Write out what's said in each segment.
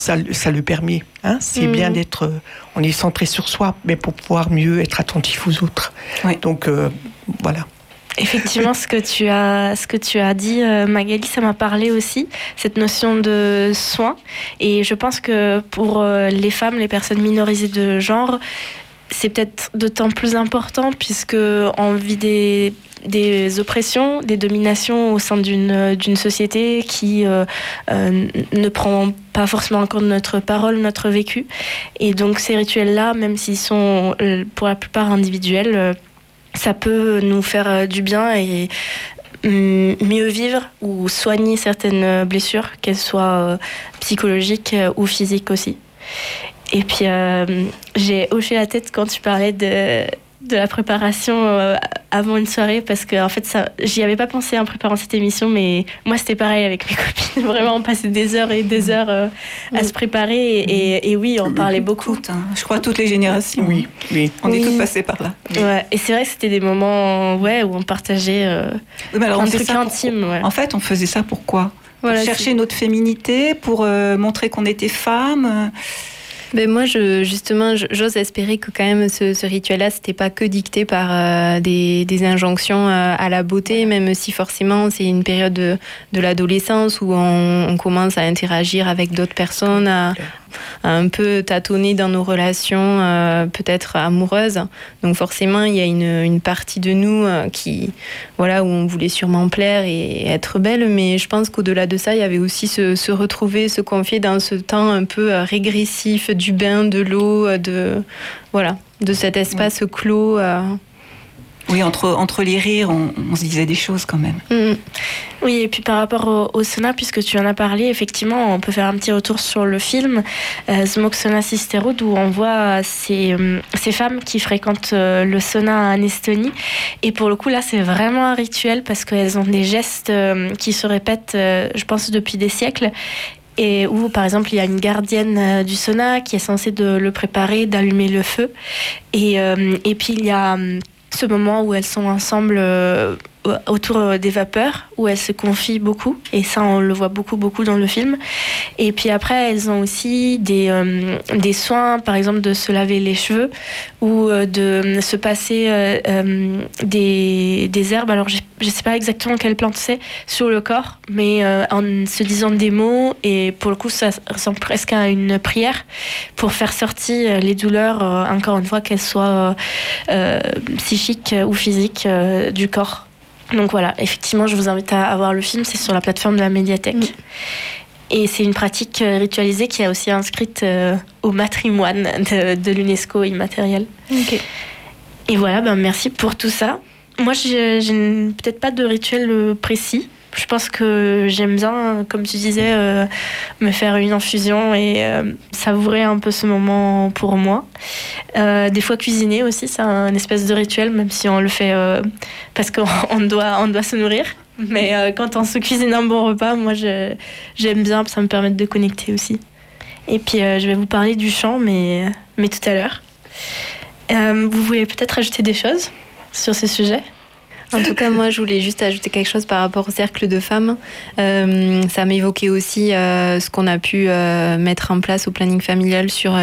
ça le permet. Hein, c'est bien d'être... on est centré sur soi, mais pour pouvoir mieux être attentif aux autres. Oui. Donc, voilà. Effectivement, ce que tu as dit, Magali, ça m'a parlé aussi, cette notion de soin. Et je pense que pour les femmes, les personnes minorisées de genre, c'est peut-être d'autant plus important puisque on vit des oppressions, des dominations au sein d'une société qui ne prend pas forcément en compte notre parole, notre vécu. Et donc ces rituels-là, même s'ils sont pour la plupart individuels, ça peut nous faire du bien et mieux vivre ou soigner certaines blessures, qu'elles soient psychologiques ou physiques aussi. Et puis, j'ai hoché la tête quand tu parlais de la préparation avant une soirée, parce que en fait, j'y avais pas pensé en préparant cette émission, mais moi, c'était pareil avec mes copines. Vraiment, on passait des heures et des heures à se préparer. Et oui, on parlait beaucoup. Je crois toutes les générations. Oui. On est toutes passées par là. Ouais. Et c'est vrai que c'était des moments où on partageait un truc intime. Ouais. En fait, on faisait ça pourquoi ? Voilà, chercher notre féminité, pour montrer qu'on était femme. Ben moi, j'ose espérer que quand même ce rituel-là, c'était pas que dicté par des injonctions à la beauté, même si forcément c'est une période de l'adolescence où on commence à interagir avec d'autres personnes, à un peu tâtonner dans nos relations peut-être amoureuses. Donc forcément, il y a une partie de nous où on voulait sûrement plaire et être belle, mais je pense qu'au-delà de ça, il y avait aussi se retrouver, se confier dans ce temps un peu régressif du bain, de l'eau, de cet espace clos. Oui, entre les rires, on se disait des choses quand même. Oui, et puis par rapport au sauna, puisque tu en as parlé, effectivement, on peut faire un petit retour sur le film Smoke Sauna Sisterhood, où on voit ces femmes qui fréquentent le sauna en Estonie. Et pour le coup, là, c'est vraiment un rituel parce qu'elles ont des gestes qui se répètent, je pense, depuis des siècles. Et où, par exemple, il y a une gardienne du sauna qui est censée de le préparer, d'allumer le feu. Et puis, il y a ce moment où elles sont ensemble autour des vapeurs, où elles se confient beaucoup, et ça on le voit beaucoup dans le film. Et puis après elles ont aussi des soins, par exemple de se laver les cheveux ou de se passer des herbes, alors je sais pas exactement quelle plante c'est, sur le corps, mais en se disant des mots, et pour le coup ça ressemble presque à une prière pour faire sortir les douleurs, encore une fois, qu'elles soient psychiques ou physiques, du corps. Donc voilà, effectivement, je vous invite à voir le film, c'est sur la plateforme de la médiathèque. Et c'est une pratique ritualisée qui est aussi inscrite au patrimoine de l'UNESCO immatériel. Okay. Et voilà, merci pour tout ça. Moi, j'ai peut-être pas de rituel précis. Je pense que j'aime bien, comme tu disais, me faire une infusion et savourer un peu ce moment pour moi. Des fois cuisiner aussi, c'est un espèce de rituel, même si on le fait parce qu'on doit se nourrir. Mais quand on se cuisine un bon repas, moi j'aime bien, ça me permet de connecter aussi. Et puis je vais vous parler du chant, mais tout à l'heure. Vous voulez peut-être ajouter des choses sur ce sujet ? En tout cas, moi, je voulais juste ajouter quelque chose par rapport au cercle de femmes. Ça m'évoquait aussi ce qu'on a pu mettre en place au planning familial sur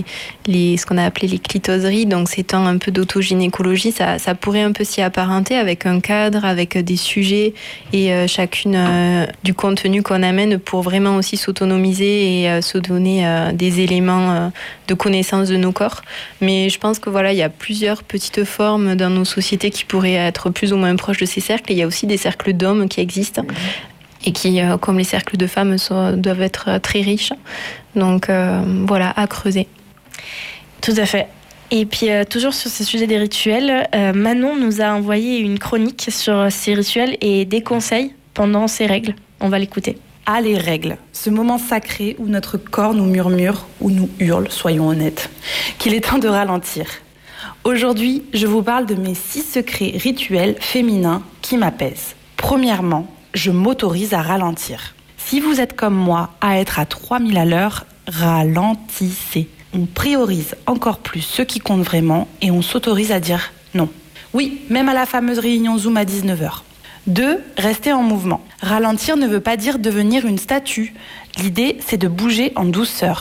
ce qu'on a appelé les clitoseries. Donc, ces temps un peu d'autogynécologie, ça pourrait un peu s'y apparenter avec un cadre, avec des sujets et chacune du contenu qu'on amène pour vraiment aussi s'autonomiser et se donner des éléments de connaissance de nos corps. Mais je pense que il y a plusieurs petites formes dans nos sociétés qui pourraient être plus ou moins proches de ces cercles. Et il y a aussi des cercles d'hommes qui existent et qui, comme les cercles de femmes, doivent être très riches. Donc à creuser. Tout à fait. Et puis toujours sur ce sujet des rituels, Manon nous a envoyé une chronique sur ces rituels et des conseils pendant ces règles. On va l'écouter. Ah, les règles, ce moment sacré où notre corps nous murmure ou nous hurle, soyons honnêtes, qu'il est temps de ralentir. Aujourd'hui, je vous parle de mes 6 secrets rituels féminins qui m'apaisent. Premièrement, je m'autorise à ralentir. Si vous êtes comme moi à être à 3000 à l'heure, ralentissez. On priorise encore plus ce qui compte vraiment et on s'autorise à dire non. Oui, même à la fameuse réunion Zoom à 19h. 2. Rester en mouvement. Ralentir ne veut pas dire devenir une statue. L'idée, c'est de bouger en douceur.